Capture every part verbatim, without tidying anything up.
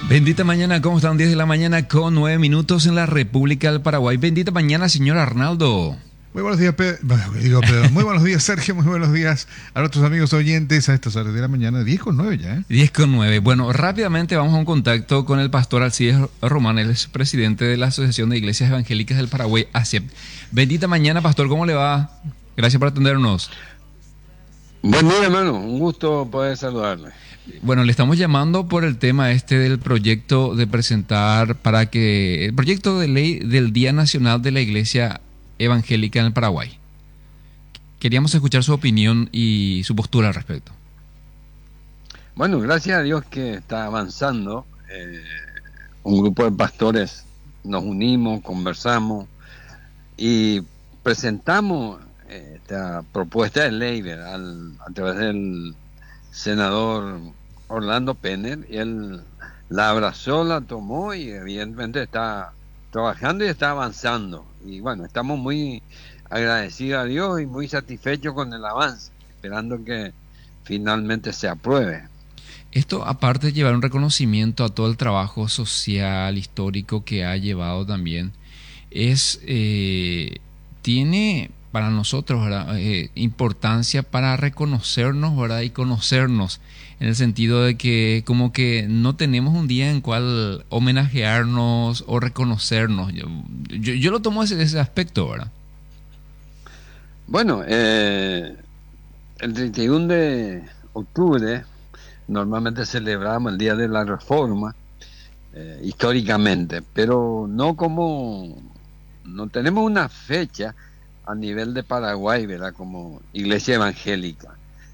Bendita mañana, ¿cómo están? diez de la mañana con nueve minutos en la República del Paraguay. Bendita mañana, señor Arnaldo. Muy buenos días, Pedro. Bueno, digo, Pedro. Muy buenos días, Sergio. Muy buenos días a nuestros amigos oyentes a estas horas de la mañana, diez con nueve ya, ¿eh? diez con nueve. Bueno, rápidamente vamos a un contacto con el pastor Alcides Román, él es presidente de la Asociación de Iglesias Evangélicas del Paraguay, A S E P. Bendita mañana, pastor, ¿cómo le va? Gracias por atendernos. Buen día, hermano. Un gusto poder saludarle. Bueno, le estamos llamando por el tema este del proyecto de presentar para que el proyecto de ley del Día Nacional de la Iglesia Evangélica en el Paraguay. Queríamos escuchar su opinión y su postura al respecto. Bueno, gracias a Dios que está avanzando. Eh, un grupo de pastores nos unimos, conversamos y presentamos esta propuesta de ley, ¿verdad? Al, a través del senador Orlando Penner, y él la abrazó, la tomó y evidentemente está trabajando y está avanzando. Y bueno, estamos muy agradecidos a Dios y muy satisfechos con el avance, esperando que finalmente se apruebe. Esto, aparte de llevar un reconocimiento a todo el trabajo social, histórico que ha llevado también, es eh, tiene para nosotros, ¿verdad? Eh, importancia para reconocernos, ¿verdad? Y conocernos, en el sentido de que como que no tenemos un día en cual homenajearnos o reconocernos. Yo, yo, yo lo tomo ese, ese aspecto, ¿verdad? Bueno, eh, el treinta y uno de octubre normalmente celebramos el Día de la Reforma, eh, históricamente, pero no como, no tenemos una fecha a nivel de Paraguay, ¿verdad? Como iglesia evangélica.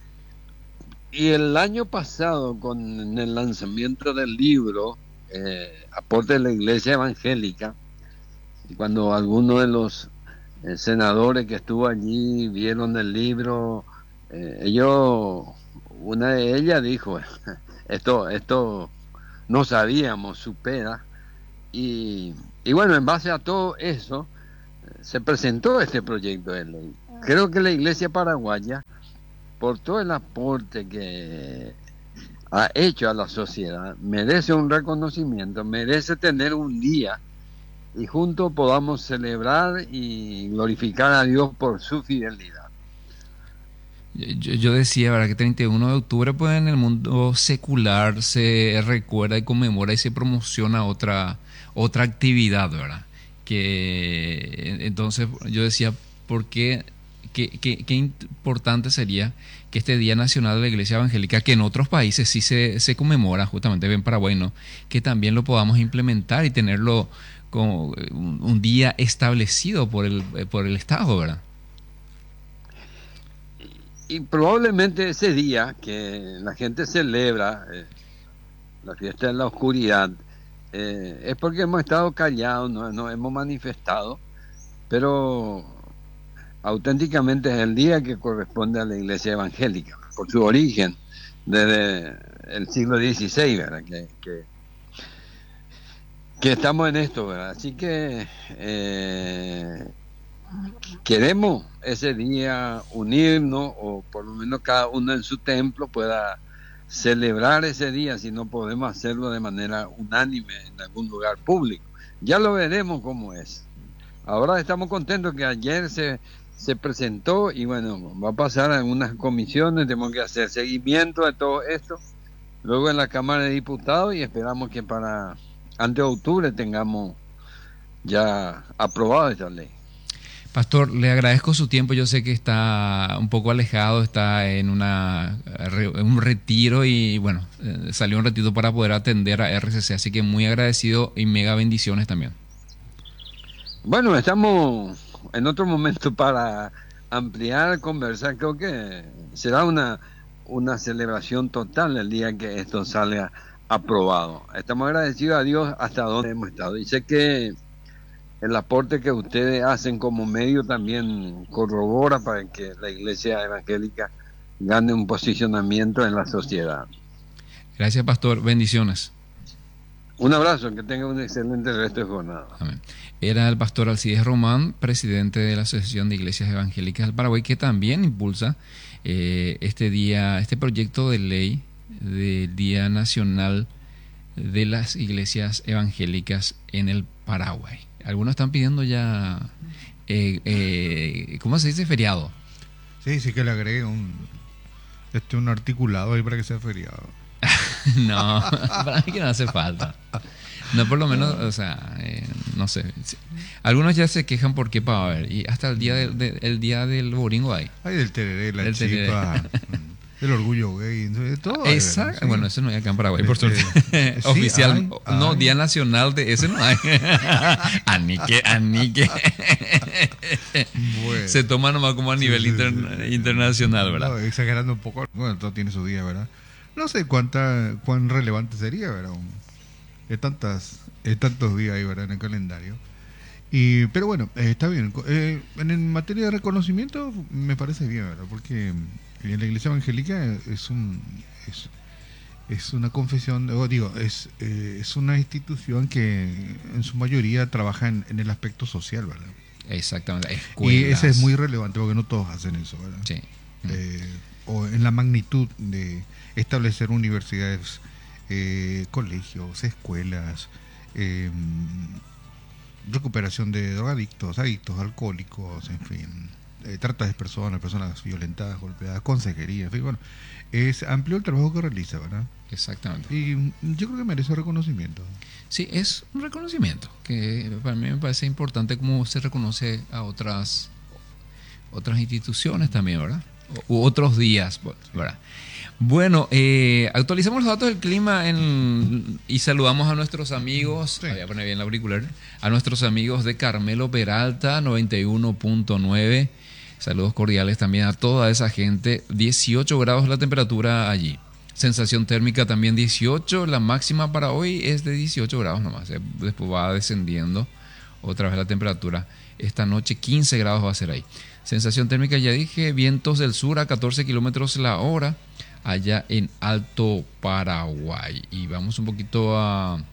Y el año pasado, con el lanzamiento del libro eh, Aporte de la Iglesia Evangélica, y cuando algunos de los eh, senadores que estuvo allí vieron el libro, eh, ellos, una de ellas dijo, esto, esto no sabíamos, supera. Y, y bueno, en base a todo eso, se presentó este proyecto de ley. Creo que la Iglesia paraguaya, por todo el aporte que ha hecho a la sociedad, merece un reconocimiento, merece tener un día y juntos podamos celebrar y glorificar a Dios por su fidelidad. Yo, yo decía, ¿verdad? Que treinta y uno de octubre, pues en el mundo secular se recuerda y conmemora y se promociona otra, otra actividad, ¿verdad? Que entonces yo decía, ¿por qué? Qué, qué, qué importante sería que este Día Nacional de la Iglesia Evangélica, que en otros países sí se, se conmemora, justamente en Paraguay no, que también lo podamos implementar y tenerlo como un, un día establecido por el, por el Estado, ¿verdad? Y, y probablemente ese día que la gente celebra eh, la fiesta de la oscuridad, Eh, es porque hemos estado callados, no, no hemos manifestado, pero auténticamente es el día que corresponde a la iglesia evangélica, por su origen, desde el siglo dieciséis, ¿verdad? Que, que, que estamos en esto, ¿verdad? Así que eh, queremos ese día unirnos, o por lo menos cada uno en su templo pueda celebrar ese día, si no podemos hacerlo de manera unánime en algún lugar público. Ya lo veremos cómo es. Ahora estamos contentos que ayer se, se presentó y bueno, va a pasar a algunas comisiones, tenemos que hacer seguimiento de todo esto, luego en la Cámara de Diputados, y esperamos que para antes de octubre tengamos ya aprobado esta ley. Pastor, le agradezco su tiempo. Yo sé que está un poco alejado, está en, una, en un retiro y bueno, eh, salió un retiro para poder atender a R C C, así que muy agradecido y mega bendiciones también. Bueno, estamos en otro momento para ampliar, conversar. Creo que será una, una celebración total el día que esto salga aprobado. Estamos agradecidos a Dios hasta donde hemos estado y sé que el aporte que ustedes hacen como medio también corrobora para que la iglesia evangélica gane un posicionamiento en la sociedad. Gracias, pastor. Bendiciones. Un abrazo, que tenga un excelente resto de jornada. Amén. Era el pastor Alcides Román, presidente de la Asociación de Iglesias Evangélicas del Paraguay, que también impulsa eh, este día, este proyecto de ley del Día Nacional de las iglesias evangélicas en el Paraguay. Algunos están pidiendo ya, eh, eh, ¿cómo se dice? Feriado. Sí, sí que le agregue un, este, un articulado ahí para que sea feriado. No, para mí que no hace falta. No, por lo menos, o sea, eh, no sé. Algunos ya se quejan porque para ver, y hasta el día del, de, el día del boringo hay. Hay del tereré, la Del tereré. chipa, el orgullo gay, de todo. hay, Exacto. ¿verdad? Bueno, eso no hay acá en Paraguay, por Este, suerte. sí, Oficial, hay, no, hay. Día Nacional de ese no hay. Anique, anique. Bueno. Se toma nomás como a nivel Sí, sí, inter- sí. internacional, ¿verdad? No, exagerando un poco. Bueno, todo tiene su día, ¿verdad? No sé cuánta, cuán relevante sería, ¿verdad? De tantas, de tantos días ahí, ¿verdad? En el calendario. Y, pero bueno, eh, está bien. Eh, en, en materia de reconocimiento me parece bien, ¿verdad? Porque en la Iglesia Evangélica es un es, es una confesión, o digo, es eh, es una institución que en su mayoría trabaja en, en el aspecto social, ¿verdad? Exactamente. Y Escuelas. ese es muy relevante porque no todos hacen eso, ¿verdad? Sí. Eh, o en la magnitud de establecer universidades, eh, colegios, escuelas, eh, recuperación de drogadictos, adictos, alcohólicos, en fin, eh, trata de personas, personas violentadas, golpeadas, consejería, en fin, bueno, es amplio el trabajo que realiza, ¿verdad? Exactamente. Y yo creo que merece reconocimiento. Sí, es un reconocimiento que para mí me parece importante como se reconoce a otras otras instituciones también, ¿verdad? U otros días, ¿verdad? Bueno, eh, actualizamos los datos del clima en, y saludamos a nuestros amigos, Sí. voy a poner bien el auricular, a nuestros amigos de Carmelo Peralta, noventa y uno punto nueve. Saludos cordiales también a toda esa gente. dieciocho grados la temperatura allí. Sensación térmica también dieciocho. La máxima para hoy es de dieciocho grados nomás. Después va descendiendo otra vez la temperatura. Esta noche quince grados va a ser ahí. Sensación térmica, ya dije, vientos del sur a catorce kilómetros la hora, allá en Alto Paraguay. Y vamos un poquito a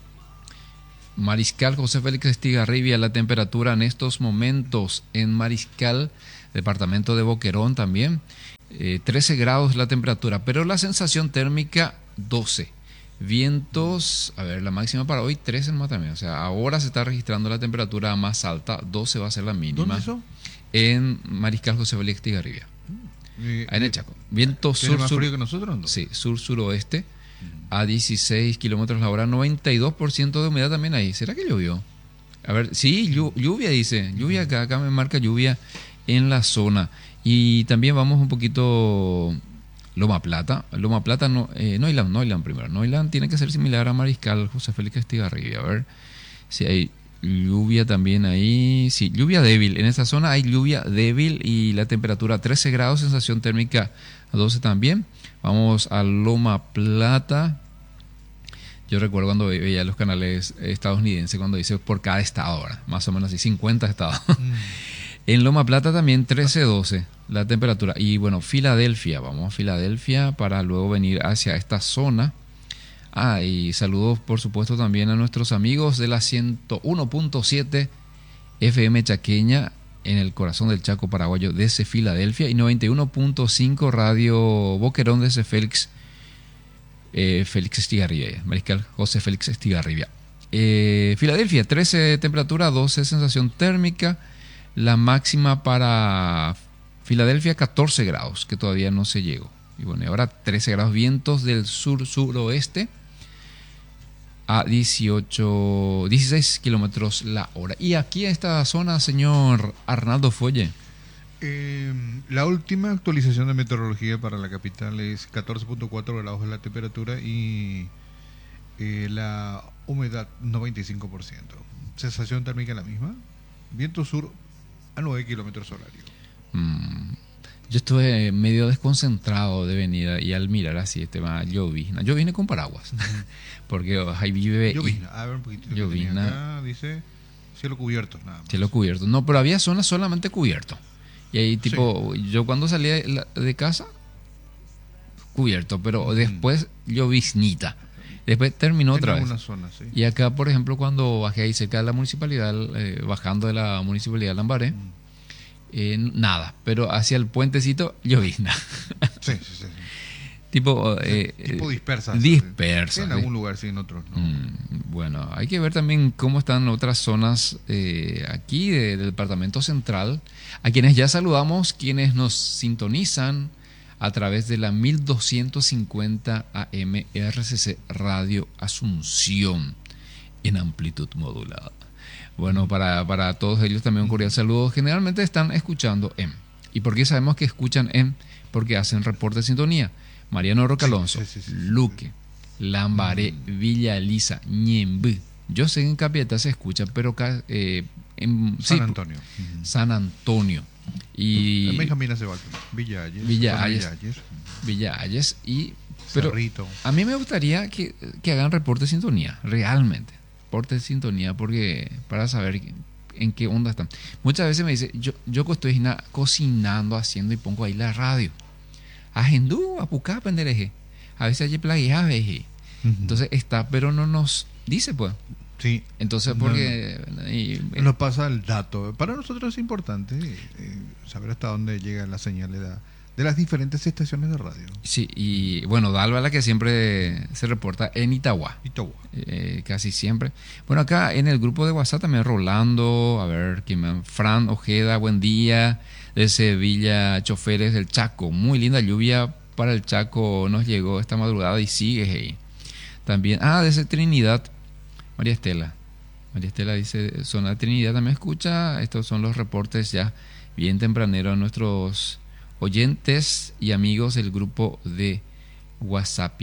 Mariscal José Félix Estigarribia. La temperatura en estos momentos en Mariscal, departamento de Boquerón también, eh, trece grados la temperatura, pero la sensación térmica doce. Vientos, a ver, la máxima para hoy trece nomás también. O sea, ahora se está registrando la temperatura más alta, doce va a ser la mínima. ¿Dónde eso? En Mariscal José Félix Estigarribia. Eh, Ahí en el Chaco. Viento ¿Tiene sur, más sur. frío que nosotros? ¿No? Sí, sur-suroeste a dieciséis kilómetros la hora, noventa y dos por ciento de humedad también ahí. ¿Será que llovió? A ver, sí, llu- lluvia dice. Lluvia acá, acá me marca lluvia en la zona. Y también vamos un poquito Loma Plata. Loma Plata, no, eh, Noiland, Noiland primero. Noiland tiene que ser similar a Mariscal José Félix Estigarribia. A ver si hay lluvia también ahí. Sí, lluvia débil. En esta zona hay lluvia débil y la temperatura trece grados, sensación térmica doce también. Vamos a Loma Plata. Yo recuerdo cuando veía los canales estadounidenses, cuando dice por cada estado, ¿verdad? Más o menos así, cincuenta estados. Mm. En Loma Plata también trece doce la temperatura. Y bueno, Filadelfia, vamos a Filadelfia para luego venir hacia esta zona. Ah, y saludos por supuesto también a nuestros amigos de la ciento uno punto siete F M Chaqueña en el corazón del Chaco paraguayo desde Filadelfia y noventa y uno punto cinco Radio Boquerón desde Félix eh, Félix Estigarribia, Mariscal José Félix Estigarribia. Eh, Filadelfia, trece temperatura, doce sensación térmica. La máxima para Filadelfia, catorce grados, que todavía no se llegó. Y bueno, y ahora trece grados, vientos del sur-suroeste a dieciocho, dieciséis kilómetros la hora. Y aquí a esta zona, señor Arnaldo Folle. Eh, la última actualización de meteorología para la capital es catorce punto cuatro grados de la temperatura y eh, la humedad noventa y cinco por ciento. Sensación térmica la misma. Viento sur a nueve kilómetros horarios. Mm, yo estuve medio desconcentrado de venir y al mirar así el tema llovizna. Yo vine con paraguas. Porque ahí vive. Llovizna, a ver un poquito. Llovizna. Acá dice cielo cubierto, nada más. Cielo cubierto. No, pero había zonas solamente cubierto. Y ahí tipo, sí. Yo cuando salía de, la, de casa, cubierto, pero mm. después lloviznita. Después terminó en otra vez. Zonas, sí. Y acá, por ejemplo, cuando bajé ahí cerca de la municipalidad, eh, bajando de la municipalidad de Lambaré, mm. eh, nada, pero hacia el puentecito llovizna. Sí, sí, sí. Tipo, eh, tipo dispersas. dispersas. En algún lugar sí, en otros no. Mm, bueno, hay que ver también cómo están otras zonas eh, aquí de- del departamento central, a quienes ya saludamos, quienes nos sintonizan a través de la mil doscientos cincuenta A M R C C Radio Asunción en amplitud modulada. Bueno, para, para todos ellos también un cordial saludo. Generalmente están escuchando en. ¿Y por qué sabemos que escuchan en? Porque hacen reporte de sintonía. Mariano Roca Alonso, Sí, sí, sí, sí, sí. Luque, Lambaré, Villa Elisa, Ñemby. Yo sé que en Capiatá se escucha, pero ca- eh, en San sí, Antonio. Ujú. San Antonio y En Benjamín Aceval. Villa Ayes. Villa zona Ayes. Villa Ayes. Villa Ayes. Y, pero Cerrito. a mí me gustaría que, que hagan reporte de sintonía, realmente. Reporte de sintonía, porque para saber en qué onda están. Muchas veces me dice, yo, yo estoy na- cocinando, haciendo y pongo ahí la radio. Agendú, apucá, pendereje. A veces hay plagueas, veje. Ujú. Entonces está, pero no nos dice, pues. Sí. Entonces, No, porque. y- Nos pasa el dato. Para nosotros es importante eh, saber hasta dónde llega la señal de, la- de las diferentes estaciones de radio. sí, y bueno, Dalva la que siempre se reporta en Itagua. Itagua. Eh, casi siempre. Bueno, acá en el grupo de WhatsApp también Rolando, a ver, ¿quién más? Fran Ojeda, buen día. De Sevilla, choferes del Chaco. Muy linda lluvia para el Chaco nos llegó esta madrugada y sigue ahí. También, ah, desde Trinidad, María Estela. María Estela dice, zona de Trinidad también escucha. Estos son los reportes ya bien tempraneros a nuestros oyentes y amigos del grupo de WhatsApp.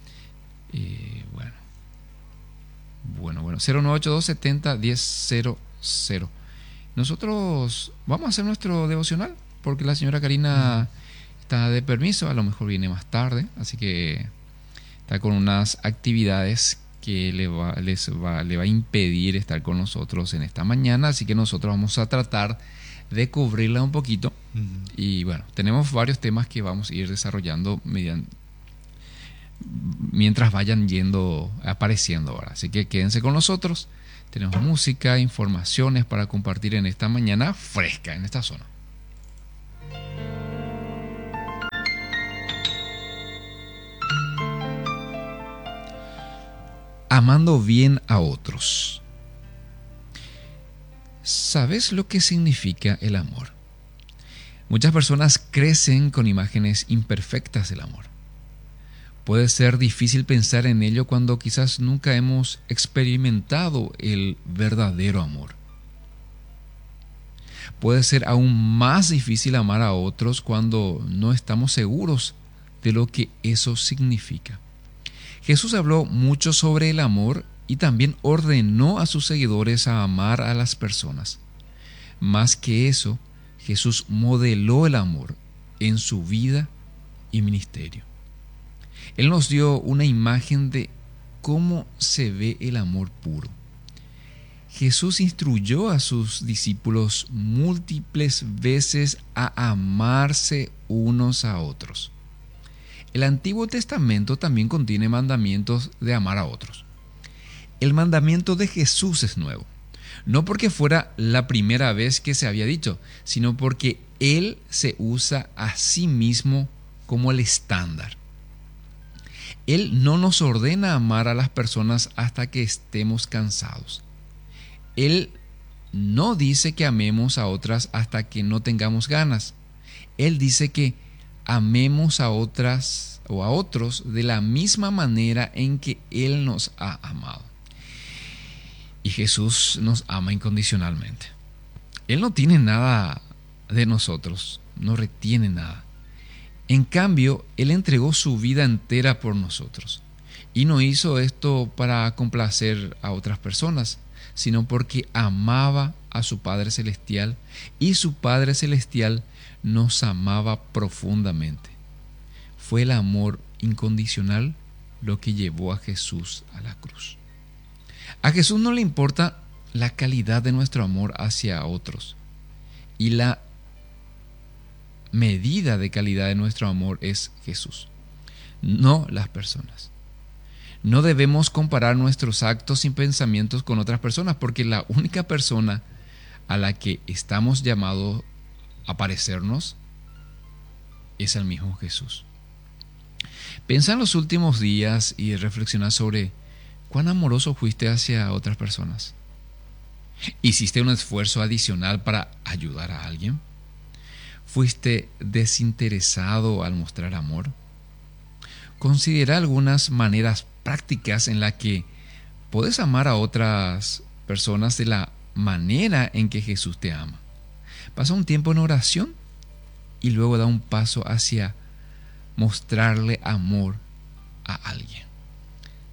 Eh, bueno. Bueno, bueno. cero nueve ocho dos setenta diez cero cero. Nosotros vamos a hacer nuestro devocional porque la señora Karina está de permiso, a lo mejor viene más tarde, así que está con unas actividades que le va, les va, le va a impedir estar con nosotros en esta mañana, así que nosotros vamos a tratar de cubrirla un poquito. Ujú. Y bueno, tenemos varios temas que vamos a ir desarrollando mediante, mientras vayan yendo, apareciendo ahora. Así que quédense con nosotros. Tenemos música, informaciones para compartir en esta mañana fresca en esta zona. Amando bien a otros. ¿Sabes lo que significa el amor? Muchas personas crecen con imágenes imperfectas del amor. Puede ser difícil pensar en ello cuando quizás nunca hemos experimentado el verdadero amor. Puede ser aún más difícil amar a otros cuando no estamos seguros de lo que eso significa. Jesús habló mucho sobre el amor y también ordenó a sus seguidores a amar a las personas. Más que eso, Jesús modeló el amor en su vida y ministerio. Él nos dio una imagen de cómo se ve el amor puro. Jesús instruyó a sus discípulos múltiples veces a amarse unos a otros. El Antiguo Testamento también contiene mandamientos de amar a otros. El mandamiento de Jesús es nuevo, no porque fuera la primera vez que se había dicho, sino porque Él se usa a sí mismo como el estándar. Él no nos ordena amar a las personas hasta que estemos cansados. Él no dice que amemos a otras hasta que no tengamos ganas. Él dice que amemos a otras o a otros de la misma manera en que Él nos ha amado. Y Jesús nos ama incondicionalmente. Él no tiene nada de nosotros, no retiene nada. En cambio, Él entregó su vida entera por nosotros. Y no hizo esto para complacer a otras personas, sino porque amaba a su Padre Celestial y su Padre Celestial nos amaba profundamente. Fue el amor incondicional lo que llevó a Jesús a la cruz. A Jesús no le importa la calidad de nuestro amor hacia otros, y la medida de calidad de nuestro amor es Jesús, no las personas. No debemos comparar nuestros actos y pensamientos con otras personas, porque la única persona a la que estamos llamados a parecernos es el mismo Jesús. Piensa en los últimos días y reflexiona sobre cuán amoroso fuiste hacia otras personas. ¿Hiciste un esfuerzo adicional para ayudar a alguien? ¿Fuiste desinteresado al mostrar amor? Considera algunas maneras prácticas en las que puedes amar a otras personas de la manera en que Jesús te ama. Pasa un tiempo en oración y luego da un paso hacia mostrarle amor a alguien.